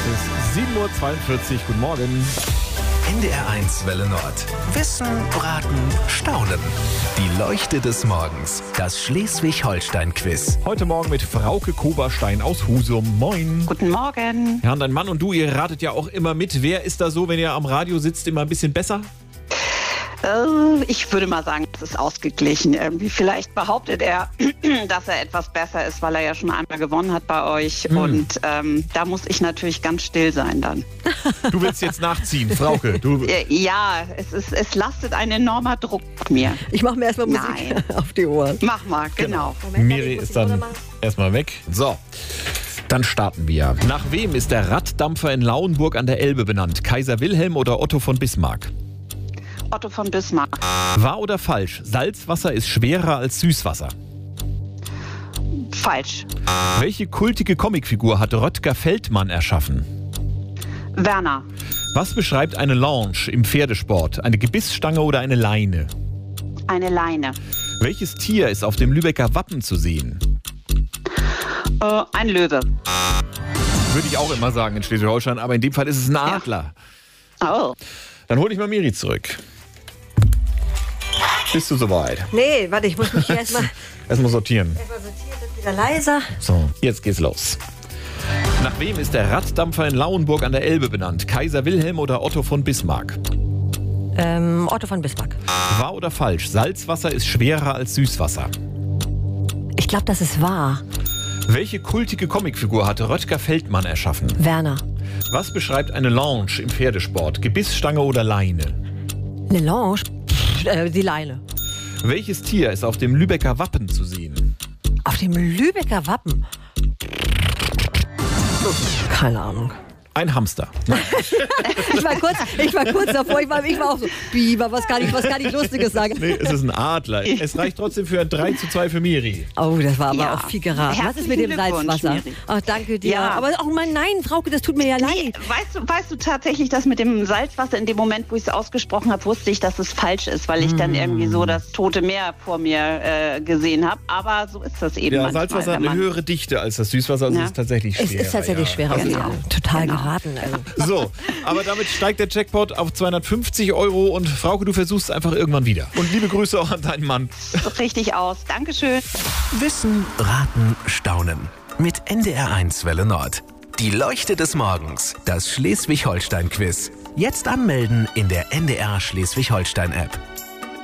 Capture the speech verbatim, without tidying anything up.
ist sieben Uhr zweiundvierzig. Guten Morgen. N D R eins Welle Nord. Wissen, Raten, Staunen. Die Leuchte des Morgens. Das Schleswig-Holstein-Quiz. Heute Morgen mit Frauke Koberstein aus Husum. Moin. Guten Morgen. Ja, und dein Mann und du, ihr ratet ja auch immer mit. Wer ist da so, wenn ihr am Radio sitzt, immer ein bisschen besser? Äh, ich würde mal sagen, es ist ausgeglichen. Irgendwie vielleicht behauptet er, dass er etwas besser ist, weil er ja schon einmal gewonnen hat bei euch. Hm. Und ähm, da muss ich natürlich ganz still sein dann. Du willst jetzt nachziehen, Frauke. Du ja, es, ist, es lastet ein enormer Druck auf mir. Ich mache mir erstmal Musik Nein. auf die Ohren. Mach mal, genau. Moment, Miri ist dann erstmal weg. So, dann starten wir. Nach wem ist der Raddampfer in Lauenburg an der Elbe benannt? Kaiser Wilhelm oder Otto von Bismarck? Otto von Bismarck. Wahr oder falsch? Salzwasser ist schwerer als Süßwasser. Falsch. Welche kultige Comicfigur hat Röttger Feldmann erschaffen? Werner. Was beschreibt eine Longe im Pferdesport? Eine Gebissstange oder eine Leine? Eine Leine. Welches Tier ist auf dem Lübecker Wappen zu sehen? Äh, ein Löwe. Würde ich auch immer sagen in Schleswig-Holstein, aber in dem Fall ist es ein Adler. Oh. Dann hole ich mal Miri zurück. Bist du soweit? Nee, warte, ich muss mich hier erstmal Erstmal sortieren. erstmal sortieren, das wieder leiser. So, jetzt geht's los. Nach wem ist der Raddampfer in Lauenburg an der Elbe benannt? Kaiser Wilhelm oder Otto von Bismarck? Ähm, Otto von Bismarck. Wahr oder falsch? Salzwasser ist schwerer als Süßwasser. Ich glaube, das ist wahr. Welche kultige Comicfigur hat Röttger Feldmann erschaffen? Werner. Was beschreibt eine Longe im Pferdesport? Gebissstange oder Leine? Eine Lounge? Pff, äh, die Leine. Welches Tier ist auf dem Lübecker Wappen zu sehen? Auf dem Lübecker Wappen? Keine Ahnung. Ein Hamster. Ich war kurz, ich war kurz davor, ich war, ich war auch so, Biber, was kann ich, was kann ich Lustiges sagen? Nee, es ist ein Adler. Es reicht trotzdem für ein drei zu zwei für Miri. Oh, das war aber Ja. auch viel geraten. Was ist mit Herzlichen dem Salzwasser? Glückwunsch, Miri. Ach, danke dir. Ja. Aber auch mein Nein, Frauke, das tut mir ja leid. Nee, weißt du, weißt du tatsächlich, dass mit dem Salzwasser in dem Moment, wo ich es ausgesprochen habe, wusste ich, dass es falsch ist, weil ich dann irgendwie so das Tote Meer vor mir äh, gesehen habe. Aber so ist das eben Ja, manchmal. Salzwasser hat wenn eine man- höhere Dichte als das Süßwasser. Also Ja. es ist tatsächlich schwerer. Es ist tatsächlich ja. schwerer. Genau. Ja, total Genau. geraten. Also. So, aber damit steigt der Jackpot auf zweihundertfünfzig Euro und Frauke, du versuchst es einfach irgendwann wieder. Und liebe Grüße auch an deinen Mann. Richtig aus. Dankeschön. Wissen, Raten, Staunen. Mit N D R eins Welle Nord. Die Leuchte des Morgens. Das Schleswig-Holstein-Quiz. Jetzt anmelden in der N D R Schleswig-Holstein-App.